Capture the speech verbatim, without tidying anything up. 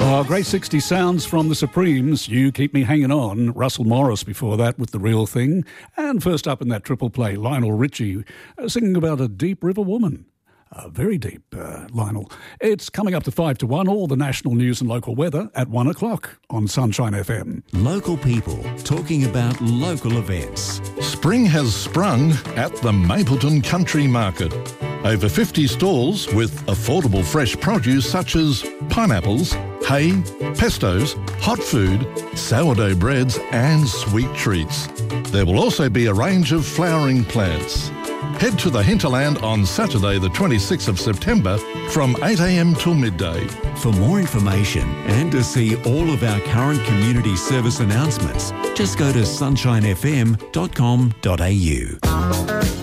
Oh, great sixty sounds from the Supremes. You Keep Me Hanging On. Russell Morris before that with The Real Thing. And first up in that triple play, Lionel Richie uh, singing about a deep river woman. Uh, very deep, uh, Lionel. It's coming up to five to one. All the national news and local weather at one o'clock on Sunshine F M. Local people talking about local events. Spring has sprung at the Mapleton Country Market. Over fifty stalls with affordable fresh produce such as pineapples, hay, pestos, hot food, sourdough breads and sweet treats. There will also be a range of flowering plants. Head to the Hinterland on Saturday the twenty-sixth of September from eight a m till midday. For more information and to see all of our current community service announcements, just go to sunshine f m dot com dot a u.